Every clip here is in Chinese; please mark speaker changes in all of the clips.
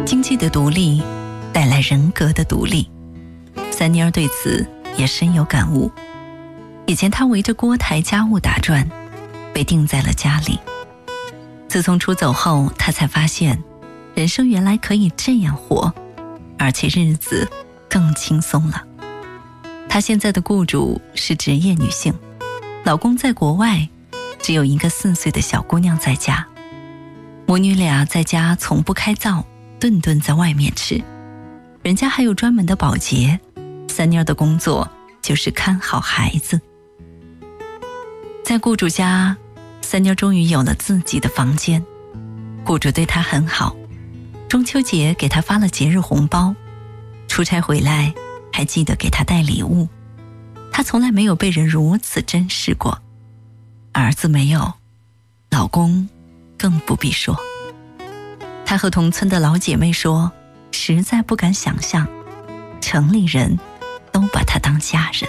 Speaker 1: 经济的独立带来人格的独立，三妮儿对此也深有感悟。以前她围着锅台家务打转，被定在了家里。自从出走后，她才发现人生原来可以这样活，而且日子更轻松了。她现在的雇主是职业女性，老公在国外，只有一个4岁的小姑娘在家。母女俩在家从不开灶，顿顿在外面吃。人家还有专门的保洁，三妮儿的工作就是看好孩子。在雇主家，三妮儿终于有了自己的房间。雇主对她很好，中秋节给她发了节日红包，出差回来还记得给她带礼物。她从来没有被人如此珍视过。儿子没有，老公更不必说。她和同村的老姐妹说，实在不敢想象城里人都把她当家人，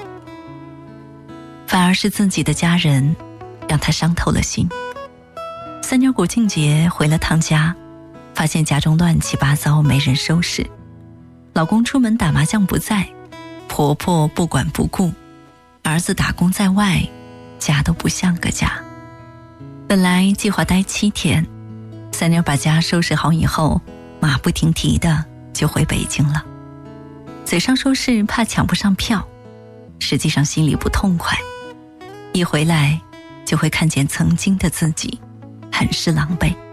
Speaker 1: 反而是自己的家人让她伤透了心。三妮儿国庆节回了趟家，发现家中乱七八糟，没人收拾。老公出门打麻将不在，婆婆不管不顾，儿子打工在外，家都不像个家。本来计划待7天，三妮儿把家收拾好以后，马不停蹄的就回北京了。嘴上说是怕抢不上票，实际上心里不痛快。一回来就会看见曾经的自己，很是狼狈。